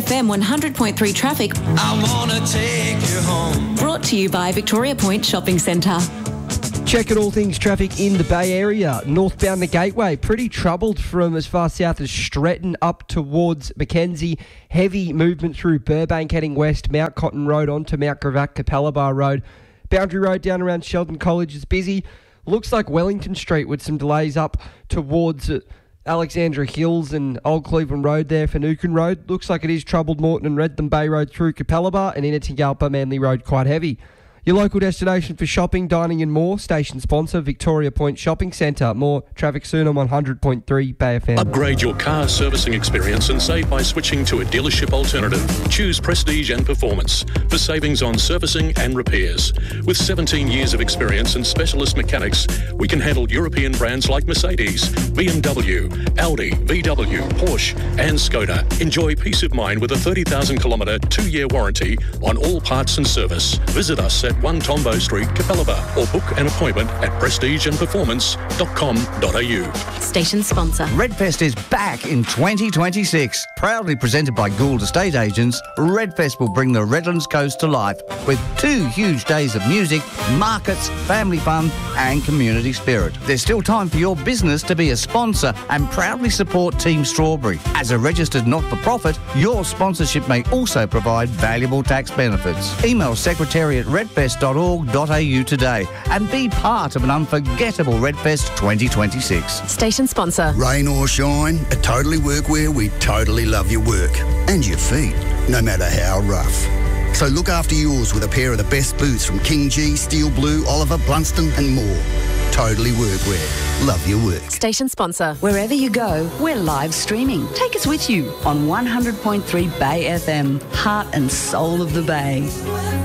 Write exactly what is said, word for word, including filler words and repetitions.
F M one hundred point three traffic. I wanna take you home. Brought to you by Victoria Point Shopping Centre. Checking all things traffic in the Bay Area. Northbound the Gateway, pretty troubled from as far south as Stretton up towards Mackenzie. Heavy movement through Burbank heading west, Mount Cotton Road onto Mount Gravatt, Capella Bar Road. Boundary Road down around Sheldon College is busy. Looks like Wellington Street with some delays up towards uh, Alexandra Hills and Old Cleveland Road there for Newcombe Road. Looks like it is troubled Moreton and Redtham Bay Road through Capella Bar and into Tingalpa Manly Road quite heavy. Your local destination for shopping, dining and more. Station sponsor, Victoria Point Shopping Centre. More traffic soon on one hundred point three Bay F M. Upgrade your car servicing experience and save by switching to a dealership alternative. Choose Prestige and Performance for savings on servicing and repairs. With seventeen years of experience and specialist mechanics, we can handle European brands like Mercedes, B M W, Audi, V W, Porsche and Skoda. Enjoy peace of mind with a thirty thousand kilometre two-year warranty on all parts and service. Visit us at one Tombo Street, Capella, or book an appointment at prestige and performance dot com dot a u. Station sponsor. Redfest is back in twenty twenty-six. Proudly presented by Gould Estate Agents, Redfest will bring the Redlands Coast to life with two huge days of music, markets, family fun and community spirit. There's still time for your business to be a sponsor and proudly support Team Strawberry. As a registered not-for-profit, your sponsorship may also provide valuable tax benefits. Email secretary at redfest dot org dot a u today and be part of an unforgettable Redfest twenty twenty-six. Station sponsor. Rain or shine, at Totally Workwear, we totally love your work and your feet, no matter how rough. So look after yours with a pair of the best boots from King G, Steel Blue, Oliver, Blunston and more. Totally Workwear. Love your work. Station sponsor. Wherever you go, we're live streaming. Take us with you on one hundred point three Bay F M, heart and soul of the Bay.